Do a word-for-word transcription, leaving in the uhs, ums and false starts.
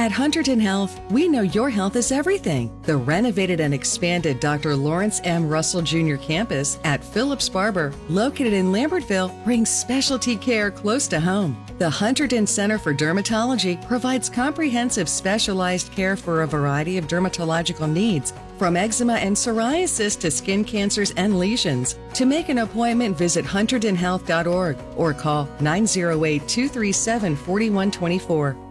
At Hunterdon Health, we know your health is everything. The renovated and expanded Doctor Lawrence M. Russell Junior campus at Phillips Barber, located in Lambertville, brings specialty care close to home. The Hunterdon Center for Dermatology provides comprehensive specialized care for a variety of dermatological needs, from eczema and psoriasis to skin cancers and lesions. To make an appointment, visit hunterdon health dot org or call nine oh eight, two three seven, four one two four.